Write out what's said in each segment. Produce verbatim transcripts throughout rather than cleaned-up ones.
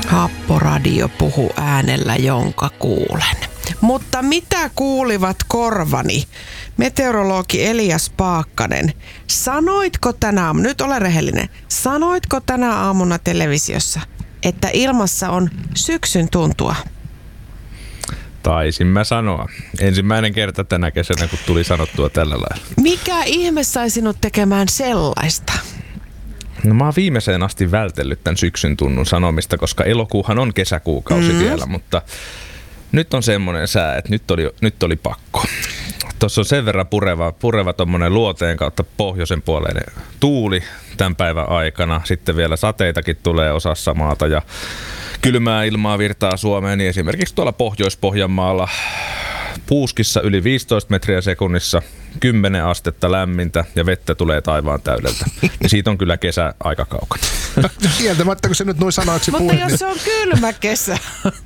Happoradio puhuu äänellä, jonka kuulen. Mutta mitä kuulivat korvani? Meteorologi Elias Paakkanen, sanoitko tänä aamuna, nyt ole rehellinen, sanoitko tänä aamuna televisiossa, että ilmassa on syksyn tuntua? Taisin mä sanoa. Ensimmäinen kerta tänä kesänä, kun tuli sanottua tällä lailla. Mikä ihme sai sinut tekemään sellaista? No mä oon viimeiseen asti vältellyt tämän syksyn tunnun sanomista, koska elokuuhan on kesäkuukausi mm. vielä, mutta nyt on semmoinen sää, että nyt oli, nyt oli pakko. Tuossa on sen verran pureva, pureva tommonen luoteen kautta pohjoisen puoleinen tuuli tämän päivän aikana. Sitten vielä sateitakin tulee osassa maata ja kylmää ilmaa virtaa Suomeen, niin esimerkiksi tuolla Pohjois-Pohjanmaalla Puuskissa yli viisitoista metriä sekunnissa, kymmenen astetta lämmintä ja vettä tulee taivaan täydeltä. Ja siitä on kyllä kesä aika kaukana. Kieltämättä, kun se nyt noin sanoiksi Mutta puhuit, jos niin se on kylmä kesä.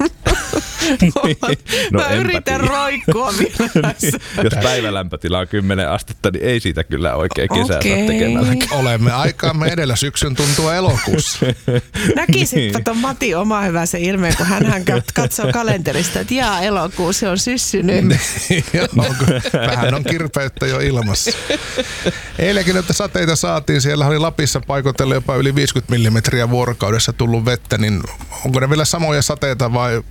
No, mä yritän roikkua vielä. Jos päivälämpötila on kymmenen astetta, niin ei siitä kyllä oikein kesää Okei. saa tekemällä. olemme aikaamme edellä, syksyn tuntua elokuussa. Näkisitpä ton Mati oma hyvä se ilmeen, kun hän katsoo kalenterista, että jaa, elokuu, se on syssynyt. Joo, vähän on kirpeyttä jo ilmassa. Eilenkin, että sateita saatiin, siellä oli Lapissa paikoitella jopa yli viisikymmentä millimetriä vuorokaudessa tullut vettä, niin onko ne vielä samoja sateita vai